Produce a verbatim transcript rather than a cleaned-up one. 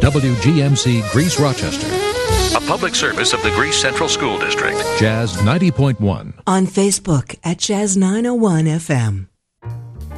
W G M C Greece Rochester. A public service of the Greece Central School District. Jazz ninety point one. On Facebook at Jazz nine oh one F M.